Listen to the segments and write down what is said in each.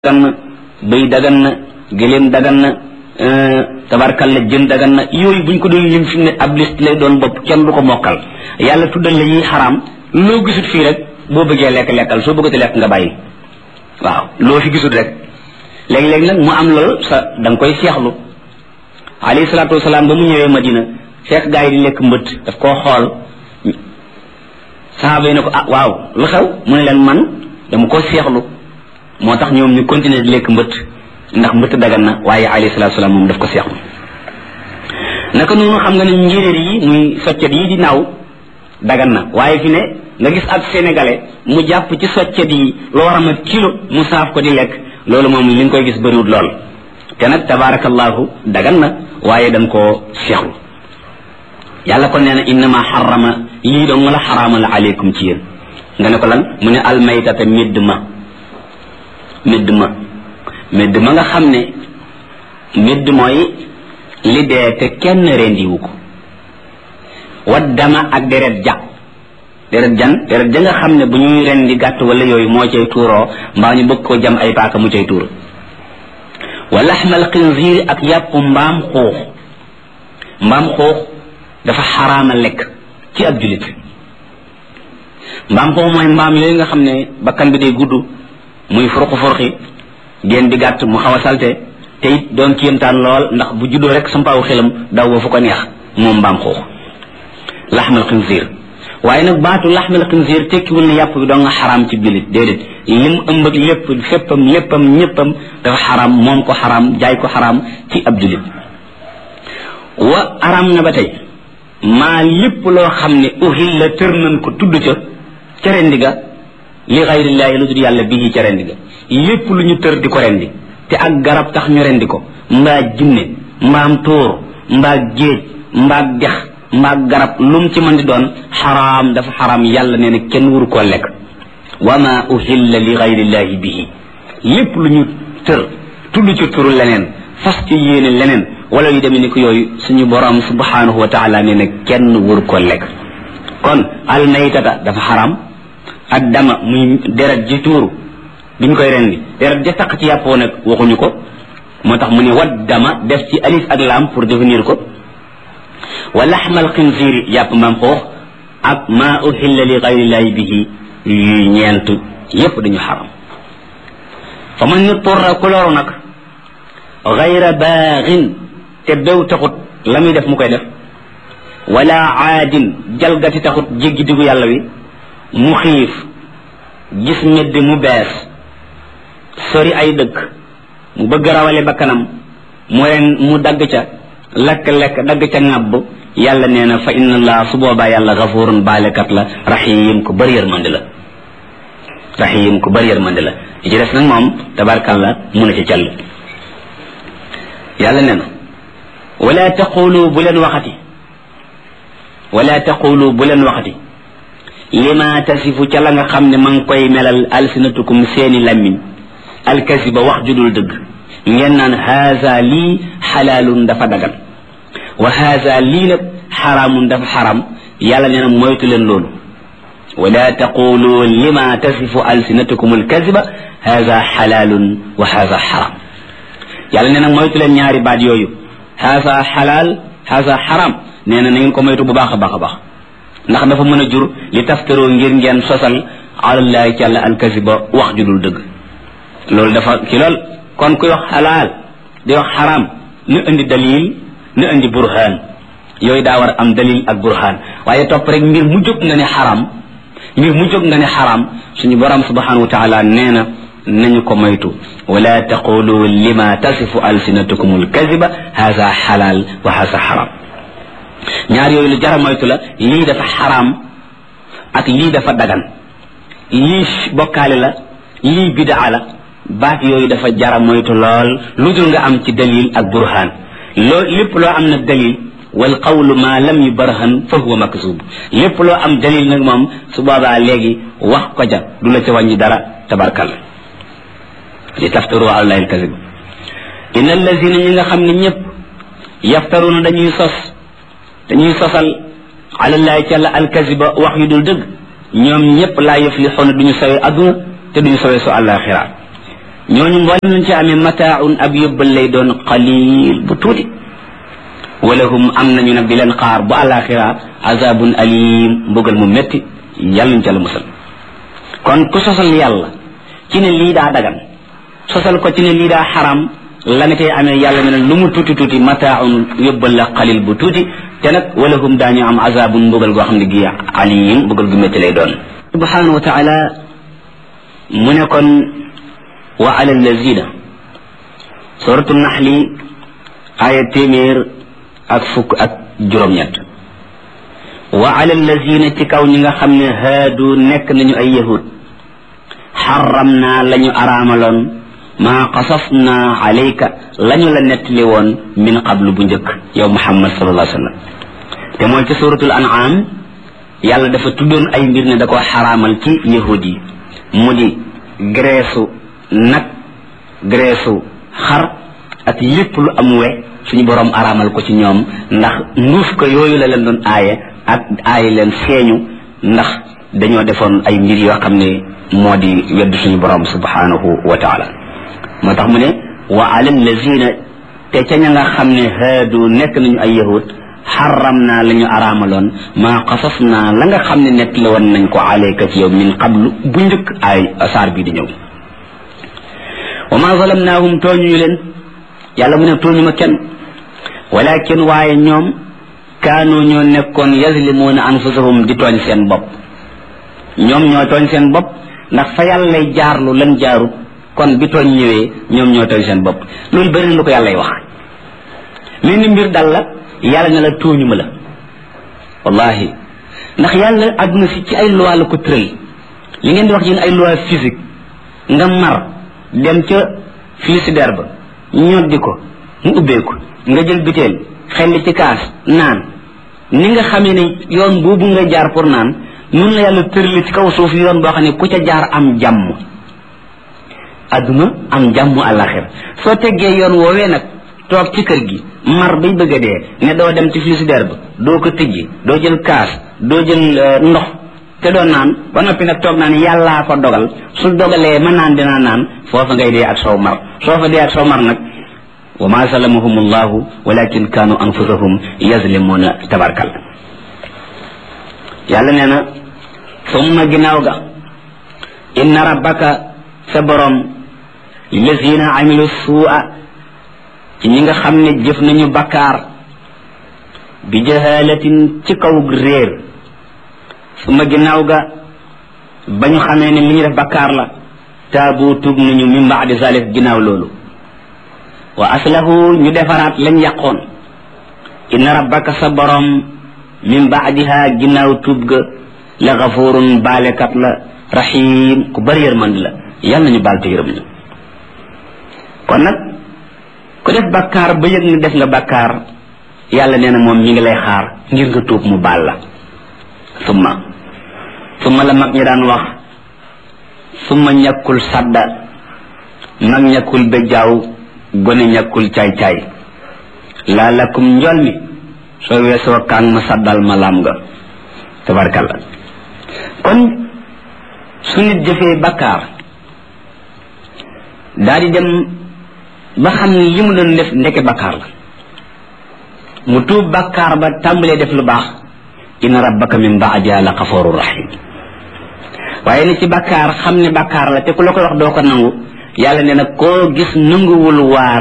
dagan na bëy dagan na gëléem dagan na tabarkal la jën dagan na yooyu buñ ko doon lim fi ne ab liste lay doon bopp kenn du ko mokkal yàlla tuddal la yi xaraam loo gisut fii rek boo bëggee lekk lekkal soo bëggati lekk nga bàyyi waaw loo fi gisut rek léegi-léegi nag mu am lool sa da nga koy seexlu alayhi salaatu wasalaam ba mu ñëwee Madina fekk gaa yi di lekk mbëtt daf koo xool sahaaba yi ne ko ah waaw lu xew mu ne leen man dama ko seexlu moo tax ñoom ñu continuer di lekk mbëtt ndax mbëtt dagan na waaye alayhi salaatu wasalaam moom daf ko seexlu naka noonu xam nga ne njéeréer yi muy soccet yi di naaw dagan na waaye fi ne nga gis ak sénégalais mu jàpp ci soccet yi loo war a mat kilo mu saaf ko di lekk loolu moom li nga koy gis bëriwut lool te nag tabarakallahu dagan na waaye dañ koo seexlu yàlla kon nee na innama xarama lii doon nga la xaraamal aleykum ci yéen nga ne ko lan mu ne almaytata médd ma nga xam ne médd mooy li dee te kenn rendiwu ko waddama ak deret ja nga xam ne bu ñuy rendi gàtt wala yooyu moo cay tuuroo mbaa ñu bëgg ko jam ay paaka mu cay tuur wa laxmal xinziir ak yàpp mbaam xuux dafa xaraama lekk ci ab julit mbaam xuux mooy mbaam yooyu nga xam ne bakkan bi day gudd muy furqi génn di gàtt mu xaw a salte te it doon kéemtaan lool ndax bu juddoo rek sampaawu xelam daw wa fu ko neex moom mbaam xuux laxmal xinziir waaye nag baatu laxmal xinziir tekkiwul ne yàpp bi doo nga xaraam ci jullit déedéet lim ëmb ak lépp féppam léppam ñéppam dafa xaraam moom ko xaraam jaay ko xaraam ci ab jullit wa araam na ba tey maa lépp loo xam ne uhil la tër nañ ko tudd ca rendi ga li xayrillaahi lu tudd yàlla bii ca rendi ga lépp lu ñu tër di ko rendi te ak garab tax ñu rendi ko mbaa jinne mbaam tóor mbaa géej mbaa dex mbaa garab lu mu ci mën di doon xaraam dafa xaraam yàlla nee na kenn waru koo lekk wa ma uhilla li xayrillaahi bihi lépp lu ñu tër tudd ci turu leneen fas ci yéene leneen wala yu demee ni ko yooyu suñu borom subhanahu wa taala nee na kenn waru koo lekk kon almaytata dafa xaraam ak dama muy deret ji tuuru biñ koy rendi deret ja taq ci yàppoo nag waxuñu ko moo tax mu ne wat dama def ci alif ak laam pour définir ko wa laxmal xinziiri yàpp maam xoox ak maa uhilla li gayrillahi bihi yuy ñeent yépp dañu xaram fa man ñu turra ku loru nag gayra baaxin te bew taxut la muy def mu koy def wala aadin jalgati taxut jéggi diggu yàlla wi mu xiif gis medd mu bees sori ay dëkk mu bëgg rawale bakkanam mu dagg ca lekk dagg ca ŋàbb yàlla nee na fa inna allah su boobaa yàlla gafurun baalekat la rahim ku bëri yërmande la li ci des nag moom tabarkalla mun a ci call yàlla nee na wala taqulu bu leen waxati lima tasifu ca la nga xam ne ma ngi koy melal alsinatukum seeni lammiñ alkasiba wax judul dëgg ngeen naan haza lii xalaalun dafa dagan wa haza lii nag xaraamun dafa xaram yàlla nee na moytu leen loolu wala taqulu lima tasifu alsinatukum alkasiba haza xalaalun wa haza xaram yàlla nee na moytu leen ñaari baat yooyu haza xalaal haza xaram nee na ngeen ko moytu bu baax a baax a baax ndax dafa mën a jur li taftaroo ngir ngeen sosal alallahi ci àlla alkasiba wax ju dul dëgg loolu dafa ki lool kon kuy wax xalaal di wax xaraam na indi dalil na indi burhaan yooyu daa war am dalil ak burhaan waaye topp rek mbir mu jóg nga ne xaraam suñu borom subhanahu wa taala nee na nañu ko moytu wala taqulu lima tasifu alsinatukum alkaziba haza xalaal wa haza xaraam ñaar yooyu lu jara moytu la lii dafa xaraam ak lii dafa dagan lii bokkaale la lii bidaa la baat yooyu dafa jara moytu lool lu dul nga am ci dalil ak burhaan lépp loo am nag dalil wal qawlu ma lam yubarhan fa huwa makzub lépp loo am dalil nag moom su boobaa léegi wax ko ja du la ca wàññi dara tabarkalla li taftaru ala allahi alkazib inna allazina ñi nga xam ne ñëpp yaftaruna dañuy sosal ala allahi ci àlla alkaziba wax yu dul dëgg ñoom ñëpp laa yuflixuuna duñu sawee adduna te duñu sawee su àllaaxira ñooñu mboolem lañ ci amee mataaun ab yóbbal lay doon qalil bu tuuti walahum am nañu nag di leen xaar bu alaxira azabun alim mbugal mu metti yàlla ñu ca la musal kon ku sosal yàlla ci ne lii daa dagan sosal ko ci ne lii daa xaram la nga tey amee yàlla ne lu mu tuuti tuuti mataaun yóbbal la qalil bu tuuti te nag walahum daañu am azabun mbugal goo xam ne gi alim mbugal gu metti lay doon subhanahu wa taala mu ne kon wa ala allazina suratu naxli aya téeméer ak fukk ak juróom-ñett wa ala allazina ci kaw ñi nga xam ne haadu nekk nañu ay yahud xaram naa la ñu araamaloon maa qasas naa alayka la ñu la nettali woon min qablu bu njëkk yow muhammad sallallahu alayhi wa sallam te mooy ci suratul an'am yàlla dafa tuddoon ay mbir ne da ko xaraamal ci yahud yi mu di graisse nag graisse xar ak lépp lu am we suñu borom araamal ko ci ñoom ndax nduuf ko yooyu la leen doon aaye ak aaye leen feeñu ndax dañoo defoon ay mbir yoo xam ne moo di wedd suñu borom subhanahu wa taala moo tax mu ne wa ala lazina te ca ña nga xam ne haadu nekk nañu ay yahud xaram naa la ñu araamaloon maa qasas naa la nga xam ne nekk la woon nañ ko alayka ci yow min qablu bu njëkk ay saar bii di ñëw wa ma zalamnaahum tooñuñu leen yàlla mu ne tooñu ma kenn walakin waaye ñoom kaanu ñoo nekkoon yazlimuuna anfusahum di tooñ seen bopp ñoom ñoo tooñ seen bopp ndax fa yàlla lay jaarlu lan jaarut kon bi tooñ ñëwee ñoom ñoo tooñ seen bopp loolu bëri na lu ko yàlla lay wax mel ni mbir dal la yàlla ne la tooñu ma la wallahi ndax yàlla àdduna si ci ay loi la ko tëral li ngeen di wax yéen ay loi physique nga mar dem ca frigidaire ba ñoddi ko mu ubbeeku nga jël biteel xelli ci kaas naan ni nga xamee ne yoon boobu nga jaar pour naan noonu la yàlla tërali ci kaw suuf yoon boo xam ne ku ca jaar am jàmm adduna am jàmm àllaxir soo teggee yoon woowee nag toog ci kër gi mar bay bëgg a dee ne doo dem ci frigidaire ba doo ko tijji doo jël kaas doo jël ndox te doo naan ba noppi nag toog naan yàllaa ko dogal su dogalee ma naan dinaa naan foofa ngay dee ak soow mar soo fa dee ak soow mar nag wa ma zalamahum allahu walakin kaanu anfusahum yazlimuuna tabarkal yàlla nee na summa ginnaaw ga inna rabbaka sa borom lillazina amilu suu'a ci ñi nga xam ne jëf nañu bakkaar bi jahalatin ci kaw réer summa ginnaaw ga ba ñu xamee ne li ñu def bakkaar la taabu tub nañu min baadi zalik ginnaaw loolu wa aslahu ñu defaraat lañ yàqoon inna rabbaka sa borom min baadiha ginnaaw tub ga la gafurun baalekat la rahim ku bari yërmande la yàlla nañu baal te yërëm ñu kon nag ku def bakkaar ba yëg ni def nga bakkaar yàlla nee na moom mi ngi lay xaar ngir nga tuub mu baal la summa la mag ñi daan wax summa ñàkkul sadda mag ñàkkul bejjaaw gone ñàkkul caay-caay laa lakum njol mi soo weesoo kaan ma saddal ma laam nga tabarkalla kon su nit jëfee bakkaar daal di dem ba xam ne li mu doon def ndeke bakkaar la mu tuub bakkaar ba tàmbalee def lu baax inna rabbaka min ba'diha la ghafurur rahim waaye ni ci bakkaar xam ne bakkaar la te ku la koy wax doo ko nangu yàlla nee na koo gis nanguwul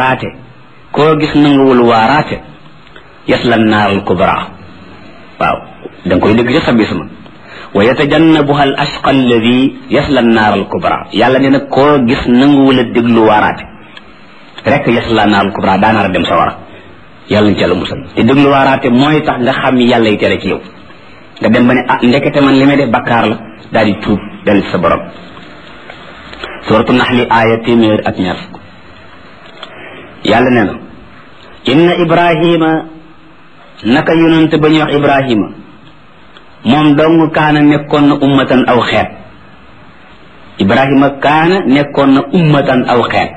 waaraate yasla naaral kubra waaw da nga koy dégg ci sabbi sama wa yatajannabuha al ashqa alladi yasla naaral kubra yàlla nee na koo gis nanguwul a déglu waaraate rek yasla naaral kubra daanaar a dem sa wara yàlla ñu ci la musal te déglu waaraate mooy tax nga xam ni yàlla yi tere ci yow nga dem ba ne ndekete man li may def bakkaar la daal di tuub dellu ci sa borom suratu naxli aaya téeméer ak ñaar fukk yàlla nee na inna ibrahima naka yonent ba ñuy wax ibrahima moom dong kaana nekkoon na ummatan aw xeet ibrahima kaana nekkoon na ummatan aw xeet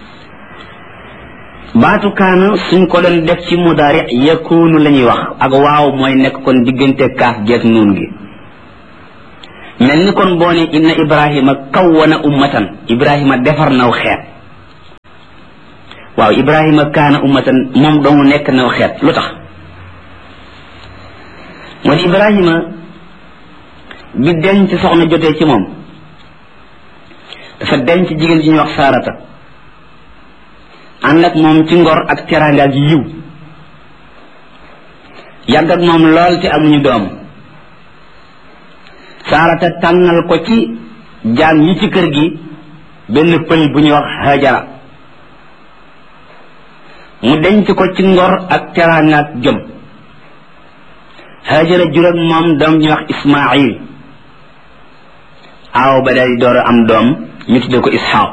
baatu kaana suñ ko doon def ci mudaari yakunu la ñuy wax ak waaw mooy nekk kon diggante kaaf geeg nuun gi mel ni kon boo ne inna ibrahima kawwana ummatan ibrahima defar naw xeet waaw Ibrahima kaana ummatan moom dong nekk na xeet lu tax moo di Ibrahima bi denc soxna jotee ci moom dafa denc jigéen ji ñuy wax Saarata ànd ak moom ci ngor ak teraanga ak yiw yàgg ak moom lool te amuñu doom Saarata tànnal ko ci jaam yi ci kër gi benn pël bu ñuy wax Hajara mu denc ko ci ngor ak teraanga ak jom Hajara jur ak moom doom ñuy wax Ismaayil aaw ba day door a am doom ñu tudde ko Isxaaq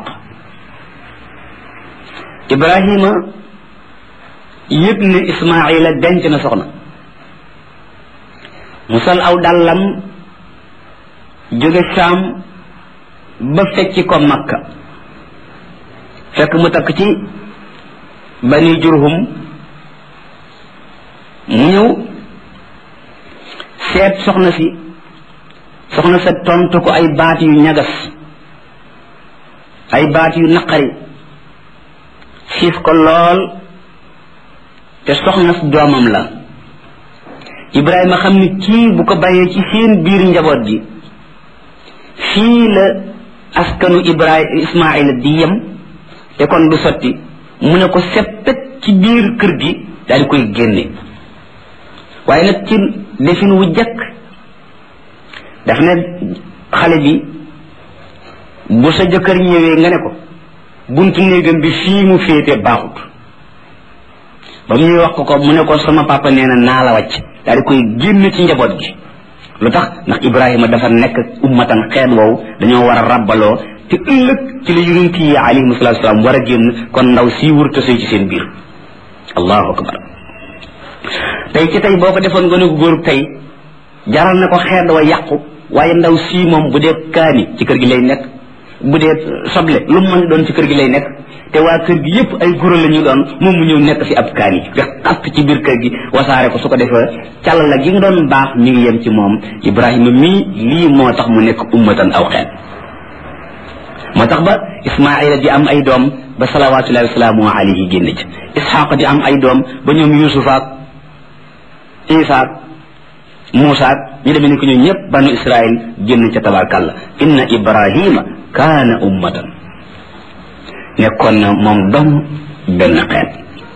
Ibrahima yëg ne Ismaayila denc na soxna mu sol aw dàllam jóge Saam ba fekki ko Makka fekk mu takk ci Bani Jurhum mu ñëw seet soxna sa tontu ko ay baat yu ñagas ay baat yu naqari xiif ko lool te soxna si doomam la Ibrahima xam ni kii bu ko bàyyee ci seen biir njaboot gi fii la askanu Ismaayila di yem te kon du sotti mu ne ko seppet ci biir kër gi daal di koy génne waaye nag ci defin wu jëkk daf ne xale bi bu sa jëkkër ñëwee nga ne ko buntu néegam bi fii mu féete baaxut ba mu ñuy wax ko mu ne ko sama papa nee na naa la wàcc daal di koy génn ci njaboot gi lu tax ndax Ibrahima dafa nekk ummatan xeet woowu dañoo war a rabbaloo te ëllëg ci la yonent yi alayhimu salaatu salaam war a génn kon ndaw sii wurta sëy ci seen biir allahu akbar tey ci tey boo ko defoon gën a góor tey jaral na ko xeet wa yàqu waaye ndaw sii moom bu dee kaani ci kër gi lay nekk bu dee soble lu mu mën doon ci kër gi lay nekk te waa kër gi yépp ay goro la ñu doon moom mu ñëw nekk fi ab kaani nga xapp ci biir kër gi wasaare ko su ko defee càll la gi nga doon baax mi ngi yem ci moom Ibrahima mii lii moo tax mu nekk ummatan aw xeet moo tax ba Ismaayila di am ay doom ba salawaatullahi wasalaamu alayhi génn ci Isxaaq di am ay doom ba ñoom Yuusuf ak Isa ak Muusa ak ñu demee ni ko ñun ñëpp banu Israil génn ca tabarkàlla inna Ibrahima kaana ummatan nekkoon na moom dong benn xeet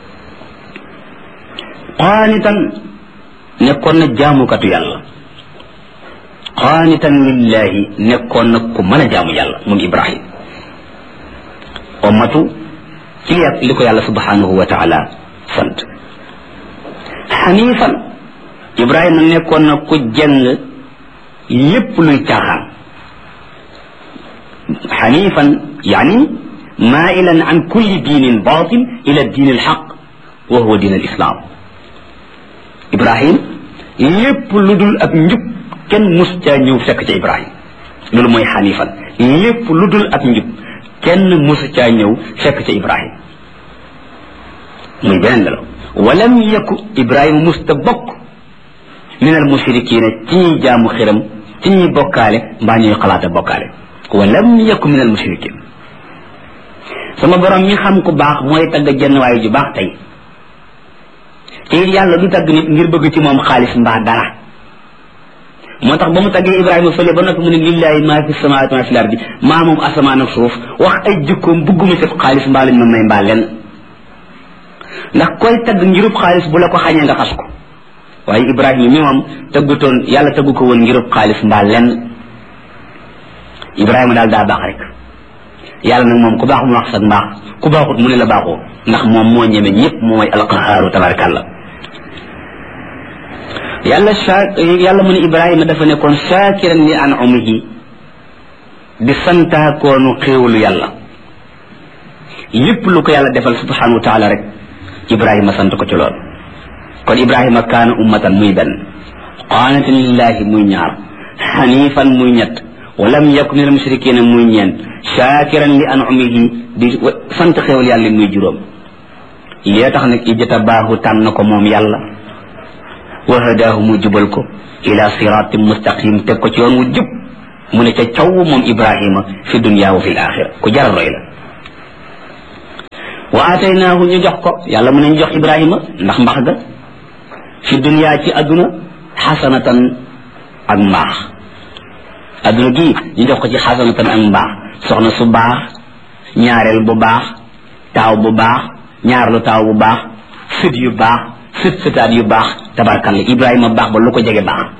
qaanitan nekkoon na jaamukatu yàlla qaanitan lillahi nekkoon na ku mën a jaamu yàlla moom Ibrahima ummatu ci li ko yàlla subhanahu wa taala sant xanifan Ibrahima nekkoon na ku jeng lépp luy caaxaan xanifan yaani mailan an kulli diinin batil ila diin alxaq wa huwa diin alislam Ibrahim lépp lu dul ak njub kenn mus caa ñëw fekk ca Ibrahim loolu mooy xanifan lépp lu dul ak njub kenn mus caa ñëw fekk ca Ibrahim muy beneen la walam yaku Ibrahima musta bokk min al mushrikiina ci ñuy jaamu xiram ci ñuy bokkaale mbaa ñuy xalaata bokkaale walam yaku min al mushrikiin sama borom mi xam ku baax mooy tagg jenn waaye ju baax tey te it yàlla du tagg nit ngir bëgg ci moom xaalis mbaa dara moo tax ba mu taggee Ibrahima fële ba noppi mu ne lillahi maa fi samawaati maa fi lardi maa moom asamaan ak suuf wax ay jikkoom bugguma ci xaalis mbaa lañ ma may mbaa lenn ndax koy tagg ngirub xaalis bu la ko xañee nga xas ko waaye Ibrahima mi moom tëggutoon yàlla tëggu ko woon ngirub xaalis mbaa lenn Ibrahima daal daa baax rek yàlla nag moom ku baax mu wax sax mbaax ku baaxut mu ne la baaxoo ndax moom moo ñeme ñëpp mooy alqahaaru tabarakallah yàlla mu ne Ibrahima dafa nekkoon shaakiran li an'umihi di santaakoonu xéewalu yàlla lépp lu ko yàlla defal subhanahu wa taala rek Ibrahima sant ko ci lool kon Ibrahima kaana ummatan muy benn qaanitan lillahi muy ñaar xanifan muy ñett walam yakun minal mushrikiina muy ñeent shaakiran li an'umihi di sant xéewal yàlla muy juróom lee tax nag ijtabaahu tànn ko moom yàlla wa hadaahu mu jubal ko ila siraatin mustaqim teg ko ci yoon wu jub mu ne ca caw moom Ibrahima fi dunya wa fi l axira ku jaral roy la wa ataynaahu ñu jox ko yàlla mu ne ñu jox ibrahima ndax mbax ga fi dunya ci adduna xasanatan ak mbaax adduna gi ñu jox ko ci xasanatan ak mbaax soxna su baax ñaareel bu baax taaw bu baax ñaarlu taaw bu baax sët yu baax sëtaat yu baax tabarkalla ibrahima baax ba lu ko jege baax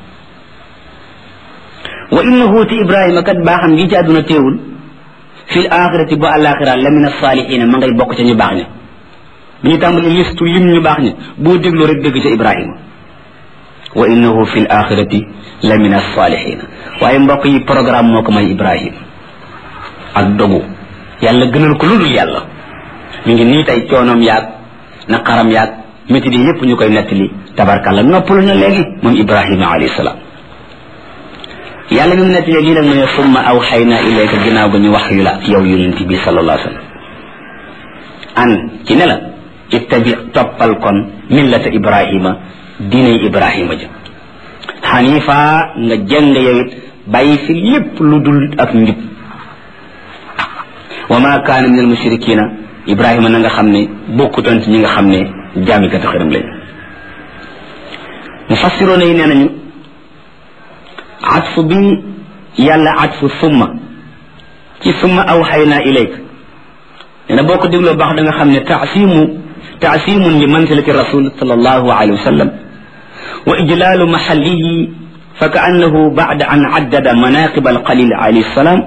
wa innahu ti ibrahima kat baaxam gi ci adduna teewul fi l axirati bu alaxira la min alsalihina ma ngay bokk ca ñu baax ña bi ñu tàmbali listu lim ñu baax ña boo déglu rek dégg ca ibrahima wa innahu fi l axirati la min alsalihina waaye mbokk yi programme moo ko may ibrahima ak dogu yàlla gënal ko lu dul yàlla mi ngi nii tey coonoom yaag naqaram yaag métti yi yépp ñu koy nettali tabarkalla noppalu na léegi moom ibrahima alayhi salaam yàlla mi mu nettalee lii nag mu ne summa awxayna ilayka ginnaaw ga ñu wax yu la yow yonent bi sallallahu alayhi wa sallam an ci ne la ittabi toppal kon millata ibrahima diinay ibrahima ja xanifa nga jëng yow it bàyyi fi lépp lu dul ak njub wa ma kaana min al mushrikina ibrahima na nga xam ne bokkutoon ci ñi nga xam ne jaamikatu xëram lañ mufassiroona yi nee nañu atfu bi yàlla atfu summa ci summa awxayna ilayk nee na boo ko dégloo baax da nga xam ne taasimun li manzilati rasul sallallahu alayhi wa sallam wa ijlaalu maxallihi fa ka annahu bacda an caddada manaqib alqalil alayhi salaam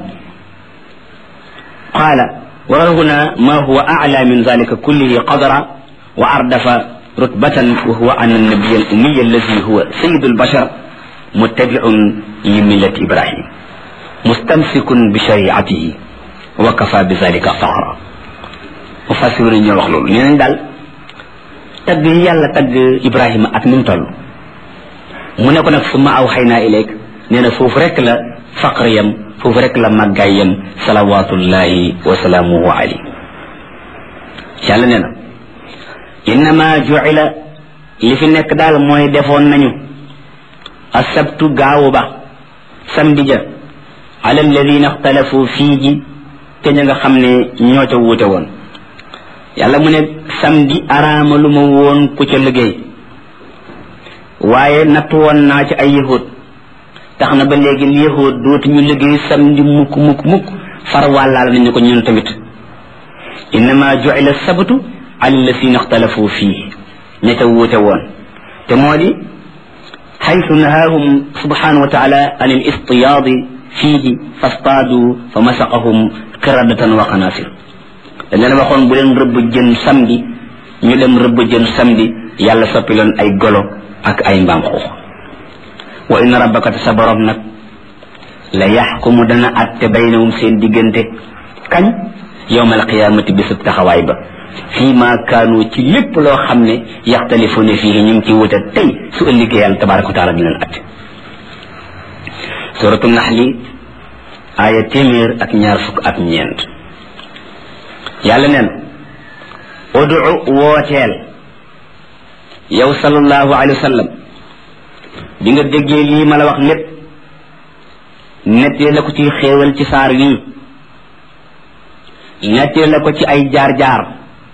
qaala wa huna ma huwa acla min dalika kullihi qadra wa ardafa rutbatan wa huwa an annabiya al ummiya alladi huwa sayidu albashar متبع لملة إبراهيم مستمسك بشريعته وكفى بذلك فخرا مفسرون ñoo wax loolu nee nañ daal tagg yàlla tagg Ibrahima ak ni mu toll mu ne ko nag summa awxaynaa ilayk nee na foofu rek la faqriyam foofu rek la màggaayam salawatullahi wa salaamuhu alayhi yàlla nee na innama ju'ila li fi nekk daal mooy defoon nañu asabtu gaawu ba samedi ja ala alladina ixtalafu fiihi te ña nga xam ne ñoo ca wuute woon yàlla mu ne samedi araama lu ma woon ku ca liggéey waaye nattu woon naa ci ay yahud tax na ba léegi yahud dootuñu liggéey samedi mukk far wàllaal nañu ko ñun tamit innama ju'ila sabtu ala alladina ixtalafu fiihi ña ca wuute woon te moo di حيث نهاهم سبحانه وتعالى عن الاصطياد فيه فاصطادوا فمسقهم قردة وخنازير dañ waxoon bu leen rëbb jën samedi ñu dem rëbb jën samedi yàlla soppi leen ay golo ak ay mbaam xuux wa inna rabbaka sa borom nag la yaxkumu dana atte baynahum seen diggante kañ yowma alqiyamati bisub taxawaay ba fii ma kaanu ci lépp loo xam ne yaxtalifuuna fii ñu ngi ci wuute tey su ëllëgee yàlla tabaraka wa taala dina leen atte suratu naxli aaya 124 yàlla neen udu wooteel yow sallallahu alayhi wa sallam bi nga déggee lii ma la wax lépp nettee la ko ci xéewal ci saar wii nettee la ko ci ay jaar-jaar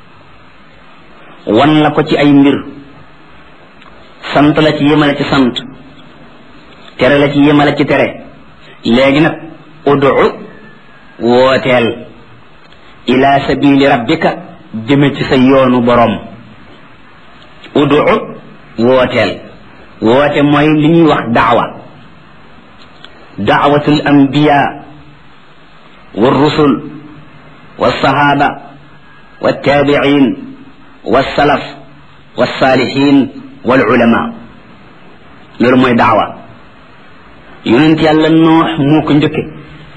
wan la ko ci ay mbir sant la ci yemale ci sant tere la ci yemale ci tere léegi nag udu wooteel ila sabili rabbika jëme ci sa yoonu borom udu wooteel woote mooy li ñuy wax daawatul anbiya wa rusul wa sahaba wa tabi'in والسلف والصالحين والعلماء loolu mooy daawa yonent yàlla noox moo ko njëkke